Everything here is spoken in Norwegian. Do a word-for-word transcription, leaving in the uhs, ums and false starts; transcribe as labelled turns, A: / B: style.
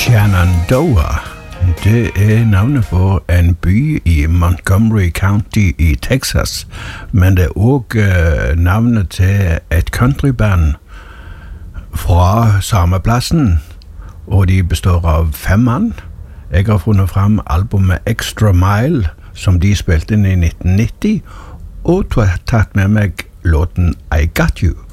A: Shenandoah, det er navnet på en by i Montgomery County i Texas, men det er også navnet til et countryband fra samme plassen, og de består av fem mann. Jeg har funnet frem albumet Extra Mile, som de spilte inn i nitten nitti, og tatt med meg låten I Got You.